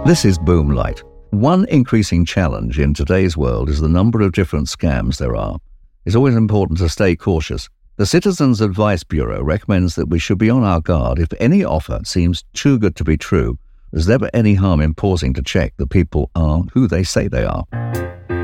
This is Boomlight. One increasing challenge in today's world is the number of different scams there are. It's always important to stay cautious. The Citizens Advice Bureau recommends that we should be on our guard if any offer seems too good to be true. There's never any harm in pausing to check that people are who they say they are.